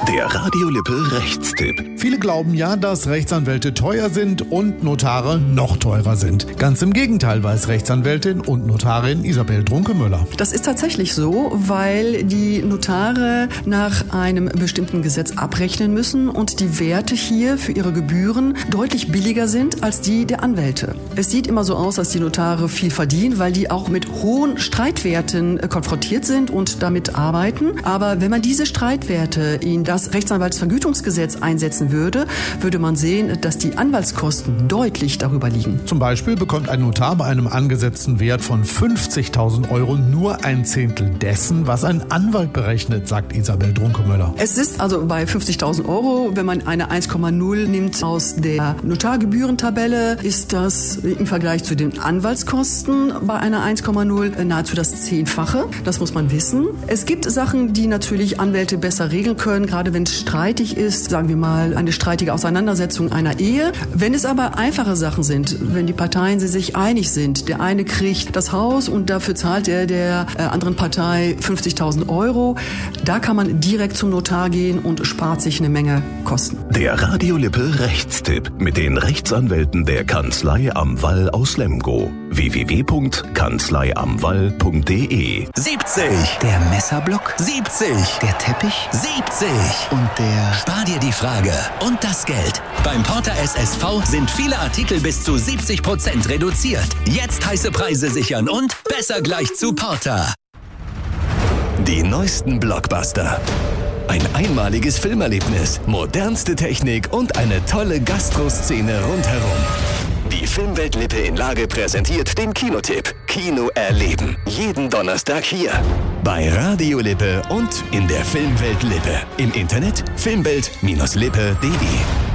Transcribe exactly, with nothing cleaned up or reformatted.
Der Radio Lippe Rechtstipp. Viele glauben ja, dass Rechtsanwälte teuer sind und Notare noch teurer sind. Ganz im Gegenteil weiß Rechtsanwältin und Notarin Isabel Drunkemöller. Das ist tatsächlich so, weil die Notare nach einem bestimmten Gesetz abrechnen müssen und die Werte hier für ihre Gebühren deutlich billiger sind als die der Anwälte. Es sieht immer so aus, dass die Notare viel verdienen, weil die auch mit hohen Streitwerten konfrontiert sind und damit arbeiten. Aber wenn man diese Streitwerte in das Rechtsanwaltsvergütungsgesetz einsetzen würde, würde man sehen, dass die Anwaltskosten deutlich darüber liegen. Zum Beispiel bekommt ein Notar bei einem angesetzten Wert von fünfzigtausend Euro nur ein Zehntel dessen, was ein Anwalt berechnet, sagt Isabel Drunkemöller. Es ist also bei fünfzigtausend Euro, wenn man eine eins Komma null nimmt aus der Notargebührentabelle, ist das im Vergleich zu den Anwaltskosten bei einer eins Komma null nahezu das Zehnfache. Das muss man wissen. Es gibt Sachen, die natürlich Anwälte besser regeln können, gerade wenn es streitig ist, sagen wir mal eine streitige Auseinandersetzung einer Ehe. Wenn es aber einfache Sachen sind, wenn die Parteien sich einig sind, der eine kriegt das Haus und dafür zahlt er der äh, anderen Partei fünfzigtausend Euro, da kann man direkt zum Notar gehen und spart sich eine Menge Kosten. Der Radio Lippe Rechtstipp mit den Rechtsanwälten der Kanzlei am Wall aus Lemgo. w w w punkt kanzlei am wall punkt de siebzig. Der Messerblock? siebzig. Der Teppich? siebzig. Und der... Spar dir die Frage und das Geld. Beim Porter S S V sind viele Artikel bis zu siebzig Prozent reduziert. Jetzt heiße Preise sichern und besser gleich zu Porter. Die neuesten Blockbuster. Ein einmaliges Filmerlebnis, modernste Technik und eine tolle Gastroszene rundherum. Die Filmwelt Lippe in Lage präsentiert den Kinotipp. Kino erleben. Jeden Donnerstag hier. Bei Radio Lippe und in der Filmwelt Lippe. Im Internet filmwelt Bindestrich lippe punkt de.